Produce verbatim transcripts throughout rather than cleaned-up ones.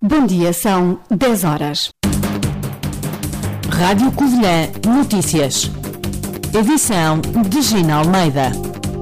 Bom dia, são dez horas. Rádio Covilhã Notícias. Edição de Gina Almeida.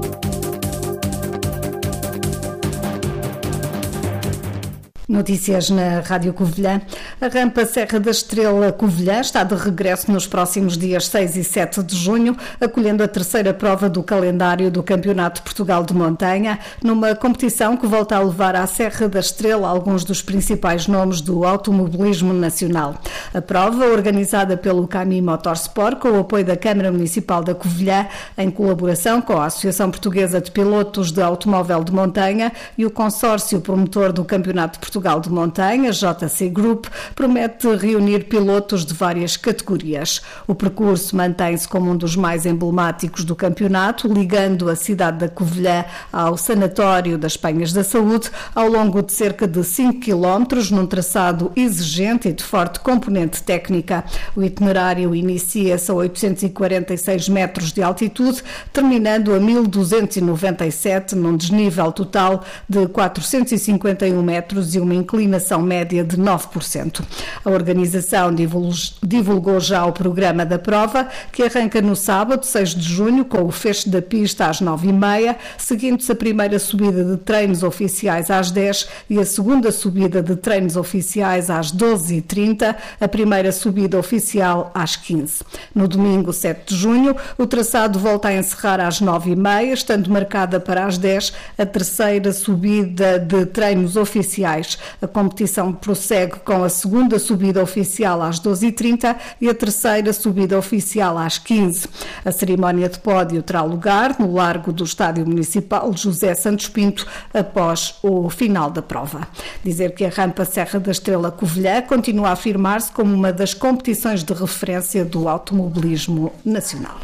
Notícias na Rádio Covilhã. A rampa Serra da Estrela Covilhã está de regresso nos próximos dias seis e sete de junho, acolhendo a terceira prova do calendário do Campeonato de Portugal de Montanha, numa competição que volta a levar à Serra da Estrela alguns dos principais nomes do automobilismo nacional. A prova, organizada pelo Cami Motorsport, com o apoio da Câmara Municipal da Covilhã, em colaboração com a Associação Portuguesa de Pilotos de Automóvel de Montanha e o consórcio promotor do Campeonato de Portugal de Montanha, J C Group, promete reunir pilotos de várias categorias. O percurso mantém-se como um dos mais emblemáticos do campeonato, ligando a cidade da Covilhã ao Sanatório das Penhas da Saúde, ao longo de cerca de cinco quilómetros, num traçado exigente e de forte componente técnica. O itinerário inicia-se a oitocentos e quarenta e seis metros de altitude, terminando a mil duzentos e noventa e sete, num desnível total de quatrocentos e cinquenta e um metros e uma inclinação média de nove por cento. A organização divulgou já o programa da prova, que arranca no sábado, seis de junho, com o fecho da pista às nove e meia, seguindo-se a primeira subida de treinos oficiais às dez e a segunda subida de treinos oficiais às doze e trinta, a primeira subida oficial às quinze. No domingo, sete de junho, o traçado volta a encerrar às nove e meia, estando marcada para as dez a terceira subida de treinos oficiais. A competição prossegue com a segunda subida oficial às doze e trinta e a terceira subida oficial às quinze. A cerimónia de pódio terá lugar no largo do Estádio Municipal José Santos Pinto após o final da prova. Dizer que a rampa Serra da Estrela Covilhã continua a afirmar-se como uma das competições de referência do automobilismo nacional.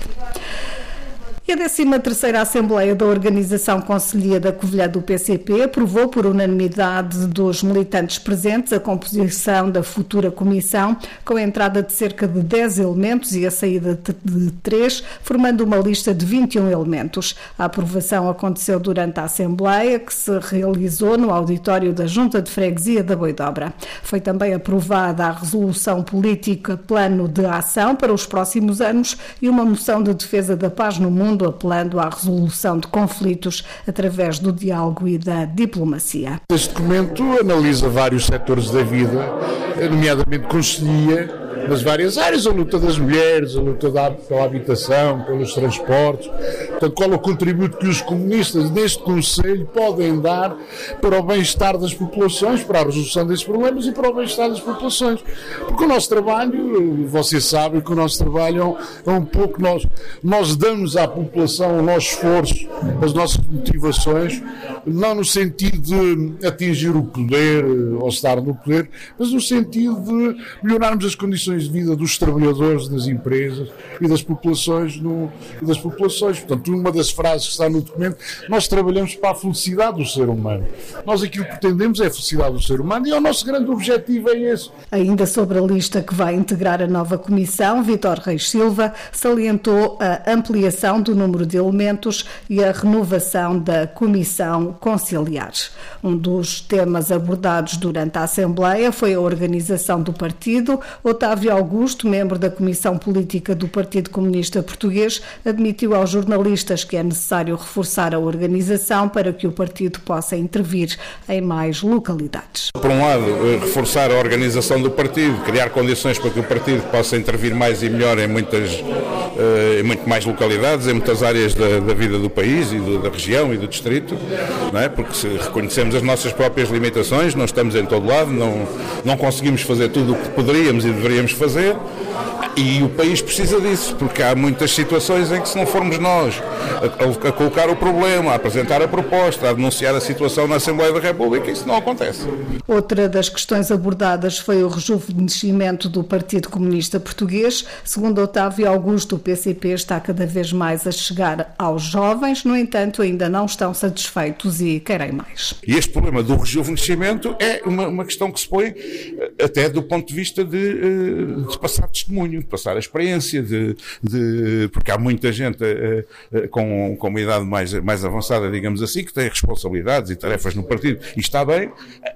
E a décima terceira Assembleia da Organização Concelhia da Covilhã do P C P aprovou por unanimidade dos militantes presentes a composição da futura comissão, com a entrada de cerca de dez elementos e a saída de três, formando uma lista de vinte e um elementos. A aprovação aconteceu durante a Assembleia, que se realizou no auditório da Junta de Freguesia da Boidobra. Foi também aprovada a resolução política Plano de Ação para os próximos anos e uma moção de defesa da paz no mundo, apelando à resolução de conflitos através do diálogo e da diplomacia. Este documento analisa vários setores da vida, nomeadamente conselhia nas várias áreas, a luta das mulheres, a luta da, pela habitação, pelos transportes. Portanto, qual é o contributo que os comunistas neste Conselho podem dar para o bem-estar das populações, para a resolução desses problemas e para o bem-estar das populações. Porque o nosso trabalho, vocês sabem que o nosso trabalho é um pouco, nós, nós damos à população o nosso esforço, as nossas motivações, não no sentido de atingir o poder ou estar no poder, mas no sentido de melhorarmos as condições de vida dos trabalhadores, das empresas e das populações. No, e das populações. Portanto, uma das frases que está no documento, nós trabalhamos para a felicidade do ser humano. Nós aquilo que pretendemos é a felicidade do ser humano e o nosso grande objetivo é esse. Ainda sobre a lista que vai integrar a nova comissão, Vítor Reis Silva salientou a ampliação do número de elementos e a renovação da comissão conciliar. Um dos temas abordados durante a Assembleia foi a organização do partido. Otávio Augusto, membro da Comissão Política do Partido Comunista Português, admitiu aos jornalistas que é necessário reforçar a organização para que o partido possa intervir em mais localidades. Por um lado, reforçar a organização do partido, criar condições para que o partido possa intervir mais e melhor em muitas, em muito mais localidades, em muitas áreas da, da vida do país e do, da região e do distrito, não é? Porque se reconhecemos as nossas próprias limitações, não estamos em todo lado, não, não conseguimos fazer tudo o que poderíamos e deveríamos fazer. E o país precisa disso, porque há muitas situações em que, se não formos nós a, a, a colocar o problema, a apresentar a proposta, a denunciar a situação na Assembleia da República, isso não acontece. Outra das questões abordadas foi o rejuvenescimento do Partido Comunista Português. Segundo Otávio Augusto, o P C P está cada vez mais a chegar aos jovens, no entanto, ainda não estão satisfeitos e querem mais. E este problema do rejuvenescimento é uma, uma questão que se põe até do ponto de vista de, de passar testemunho, de passar a experiência, de, de, porque há muita gente uh, uh, com, com uma idade mais, mais avançada, digamos assim, que tem responsabilidades e tarefas no partido, e está bem,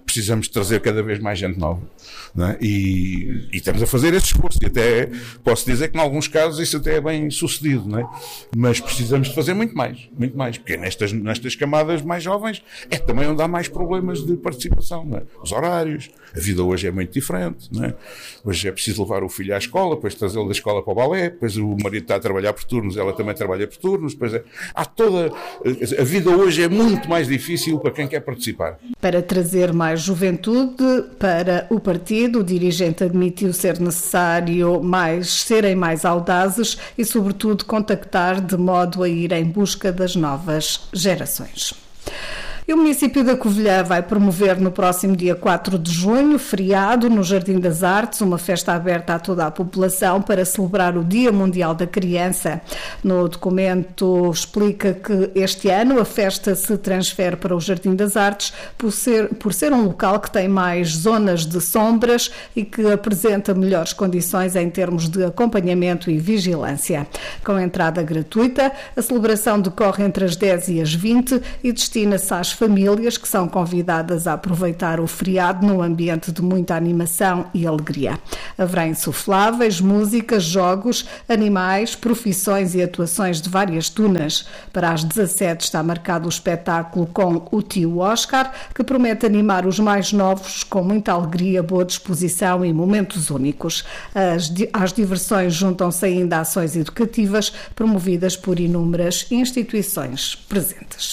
precisamos de trazer cada vez mais gente nova, não é? e, e estamos a fazer esse esforço, e até posso dizer que em alguns casos isso até é bem sucedido, não é? Mas precisamos de fazer muito mais, muito mais, porque nestas, nestas camadas mais jovens é também onde há mais problemas de participação, não é? Os horários, a vida hoje é muito diferente, não é? Hoje é preciso levar o filho à escola, depois trazê-lo da escola para o balé, depois o marido está a trabalhar por turnos, ela também trabalha por turnos, depois é, há toda, a vida hoje é muito mais difícil para quem quer participar. Para trazer mais juventude para o partido, o dirigente admitiu ser necessário mais, serem mais audazes e, sobretudo, contactar de modo a ir em busca das novas gerações. E o município da Covilhã vai promover no próximo dia quatro de junho, feriado, no Jardim das Artes, uma festa aberta a toda a população para celebrar o Dia Mundial da Criança. No documento explica que este ano a festa se transfere para o Jardim das Artes por ser, por ser um local que tem mais zonas de sombras e que apresenta melhores condições em termos de acompanhamento e vigilância. Com entrada gratuita, a celebração decorre entre as dez e as vinte e destina-se às famílias que são convidadas a aproveitar o feriado num ambiente de muita animação e alegria. Haverá insufláveis, músicas, jogos, animais, profissões e atuações de várias tunas. Para as dezassete está marcado o espetáculo com o tio Oscar, que promete animar os mais novos com muita alegria, boa disposição e momentos únicos. As, às diversões juntam-se ainda ações educativas promovidas por inúmeras instituições presentes.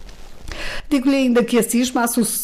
Digo-lhe ainda que a CISMA,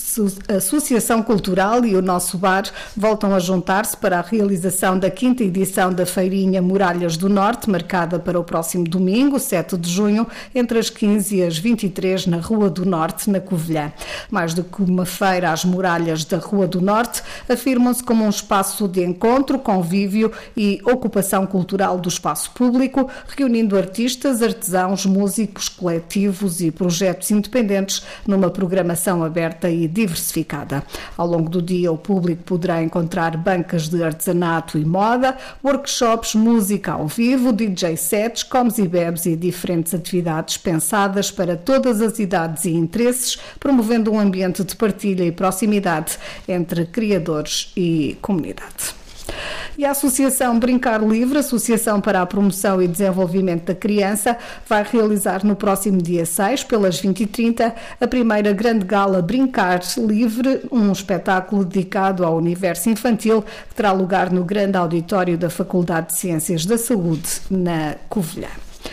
a Associação Cultural e o Nosso Bar voltam a juntar-se para a realização da quinta edição da Feirinha Muralhas do Norte, marcada para o próximo domingo, sete de junho, entre as quinze e as vinte e três, na Rua do Norte, na Covilhã. Mais do que uma feira, as muralhas da Rua do Norte afirmam-se como um espaço de encontro, convívio e ocupação cultural do espaço público, reunindo artistas, artesãos, músicos, coletivos e projetos independentes numa programação aberta e diversificada. Ao longo do dia, o público poderá encontrar bancas de artesanato e moda, workshops, música ao vivo, D J sets, comes e bebes e diferentes atividades pensadas para todas as idades e interesses, promovendo um ambiente de partilha e proximidade entre criadores e comunidade. E a Associação Brincar Livre, Associação para a Promoção e Desenvolvimento da Criança, vai realizar no próximo dia seis, pelas vinte e trinta, a primeira grande gala Brincar Livre, um espetáculo dedicado ao universo infantil que terá lugar no grande auditório da Faculdade de Ciências da Saúde, na Covilhã.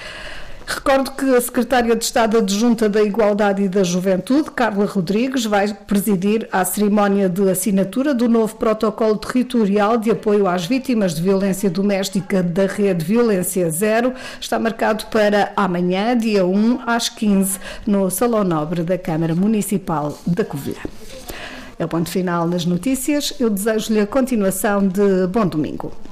Recordo que a Secretária de Estado Adjunta da Igualdade e da Juventude, Carla Rodrigues, vai presidir a cerimónia de assinatura do novo protocolo territorial de apoio às vítimas de violência doméstica da rede Violência Zero. Está marcado para amanhã, dia um, às quinze, no Salão Nobre da Câmara Municipal da Covilhã. É o ponto final nas notícias. Eu desejo-lhe a continuação de bom domingo.